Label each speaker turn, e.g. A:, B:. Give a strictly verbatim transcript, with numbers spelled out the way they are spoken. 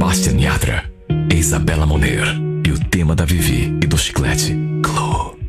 A: Sebastian Yatra, Isabela Moner e o tema da Vivi e do Chiclete, Glow.